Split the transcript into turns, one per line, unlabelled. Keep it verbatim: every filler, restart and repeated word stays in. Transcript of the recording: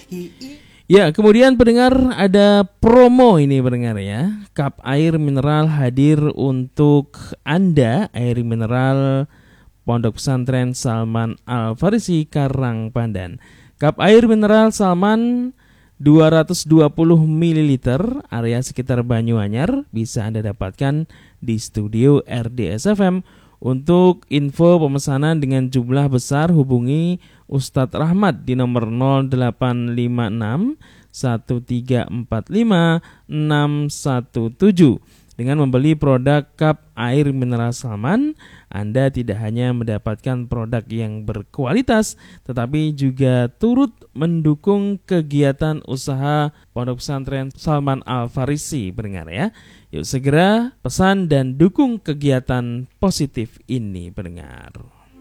Ya, kemudian pendengar ada promo ini pendengar ya. Cup air mineral hadir untuk Anda, air mineral Pondok Pesantren Salman Al-Farisi Karang Pandan. Cup air mineral Salman dua ratus dua puluh mililiter area sekitar Banyuanyar bisa Anda dapatkan di studio R D S F M. Untuk info pemesanan dengan jumlah besar hubungi Ustadz Rahmat di nomor nol delapan lima enam satu tiga empat lima enam satu tujuh. Dengan membeli produk cup air mineral Salman, Anda tidak hanya mendapatkan produk yang berkualitas, tetapi juga turut mendukung kegiatan usaha Pondok Pesantren Salman Al-Farisi, pendengar ya. Yuk segera pesan dan dukung kegiatan positif ini, pendengar.